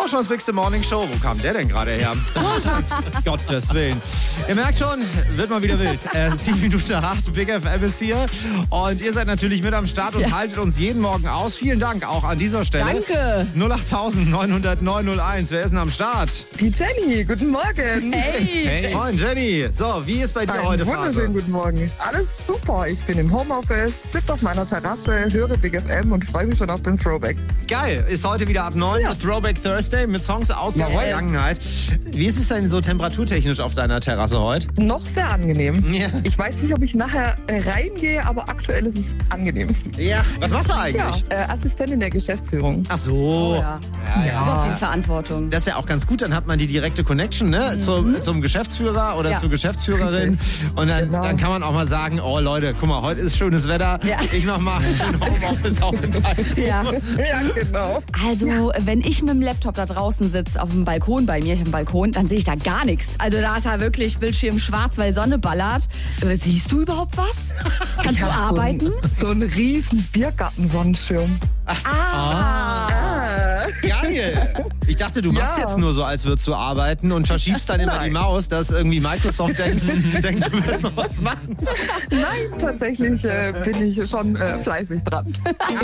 Schons Big Morning Show. Wo kam der denn gerade her? Gottes Willen. Ihr merkt schon, wird mal wieder wild. 7:08, Big FM ist hier. Und ihr seid natürlich mit am Start und haltet uns jeden Morgen aus. Vielen Dank auch an dieser Stelle. Danke. 08900 901. Wer ist denn am Start? Die Jenny, guten Morgen. Hey. Moin, Jenny. So, wie ist bei dir heute Phase? Wunderschönen guten Morgen. Alles super. Ich bin im Homeoffice, sitze auf meiner Terrasse, höre Big FM und freue mich schon auf den Throwback. Geil. Ist heute wieder ab 9 Throwback Thursday mit Songs aus der Jawohl. Vergangenheit. Wie ist es denn so temperaturtechnisch auf deiner Terrasse heute? Noch sehr angenehm. Ja. Ich weiß nicht, ob ich nachher reingehe, aber aktuell ist es angenehm. Ja. Was machst du eigentlich? Assistentin der Geschäftsführung. Ach so. Ja. Super viel Verantwortung. Das ist ja auch ganz gut, dann hat man die direkte Connection, ne? Zum Geschäftsführer oder zur Geschäftsführerin. Und dann kann man auch mal sagen, oh Leute, guck mal, heute ist schönes Wetter. Ja. Ich mach mal einen Homeoffice-Aufenthalt. Ja. Ja, genau. Also, wenn ich mit dem Laptop da draußen sitze, auf dem Balkon bei mir, ich habe einen Balkon, dann sehe ich da gar nichts. Also da ist ja wirklich Bildschirm schwarz, weil Sonne ballert. Siehst du überhaupt was? Kannst du arbeiten? So einen riesen Biergarten-Sonnenschirm. Geil. Ich dachte, du machst jetzt nur so, als würdest du arbeiten und verschiebst dann immer die Maus, dass irgendwie Microsoft denkt, du wirst noch was machen. Nein, tatsächlich bin ich schon fleißig dran.